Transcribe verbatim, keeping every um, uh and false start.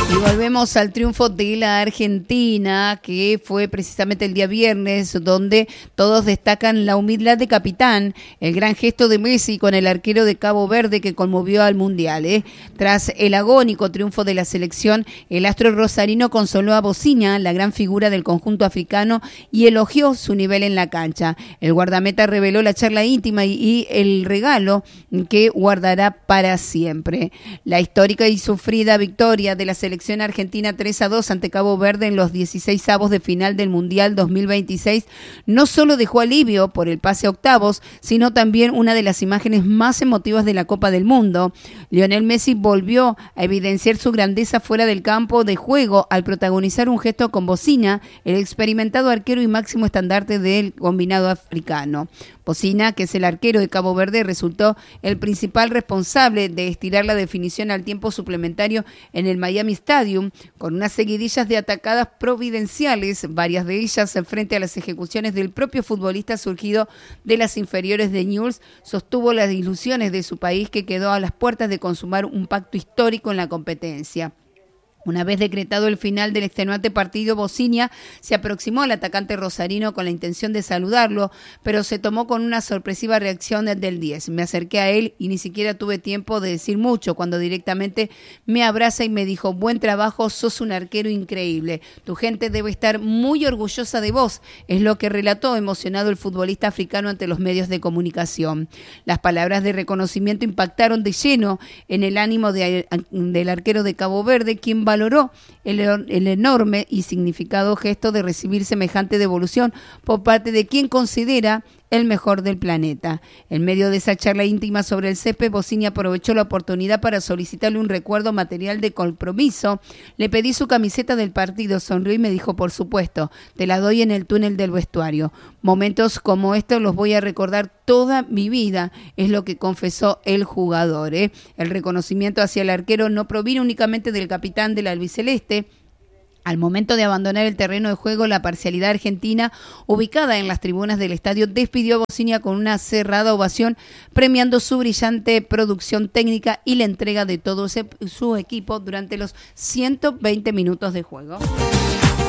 Y volvemos al triunfo de la Argentina, que fue precisamente el día viernes, donde todos destacan la humildad de capitán, el gran gesto de Messi con el arquero de Cabo Verde que conmovió al Mundial. ¿eh? Tras el agónico triunfo de la selección, el astro rosarino consoló a Bocina, la gran figura del conjunto africano, y elogió su nivel en la cancha. El guardameta reveló la charla íntima y, y el regalo que guardará para siempre. La histórica y sufrida victoria de la selección argentina tres a dos ante Cabo Verde en los dieciseisavos de final del Mundial dos mil veintiséis no solo dejó alivio por el pase a octavos, sino también una de las imágenes más emotivas de la Copa del Mundo. Lionel Messi volvió a evidenciar su grandeza fuera del campo de juego al protagonizar un gesto con Bocina, el experimentado arquero y máximo estandarte del combinado africano. Bocina, que es el arquero de Cabo Verde, resultó el principal responsable de estirar la definición al tiempo suplementario en el Miami Stadium, con unas seguidillas de atacadas providenciales, varias de ellas frente a las ejecuciones del propio futbolista surgido de las inferiores de Newell's, sostuvo las ilusiones de su país, que quedó a las puertas de consumar un pacto histórico en la competencia. Una vez decretado el final del extenuante partido, Bocina se aproximó al atacante rosarino con la intención de saludarlo, pero se tomó con una sorpresiva reacción del diez. Me acerqué a él y ni siquiera tuve tiempo de decir mucho, cuando directamente me abraza y me dijo: buen trabajo, sos un arquero increíble. Tu gente debe estar muy orgullosa de vos, es lo que relató emocionado el futbolista africano ante los medios de comunicación. Las palabras de reconocimiento impactaron de lleno en el ánimo de, del arquero de Cabo Verde, quien valoró el, el enorme y significado gesto de recibir semejante devolución por parte de quien considera el mejor del planeta. En medio de esa charla íntima sobre el césped, Bocina aprovechó la oportunidad para solicitarle un recuerdo material de compromiso. Le pedí su camiseta del partido, sonrió y me dijo: por supuesto, te la doy en el túnel del vestuario. Momentos como estos los voy a recordar toda mi vida, es lo que confesó el jugador. ¿eh? El reconocimiento hacia el arquero no provino únicamente del capitán del albiceleste. Al momento de abandonar el terreno de juego, la parcialidad argentina, ubicada en las tribunas del estadio, despidió a Bocina con una cerrada ovación, premiando su brillante producción técnica y la entrega de todo ese, su equipo durante los ciento veinte minutos de juego.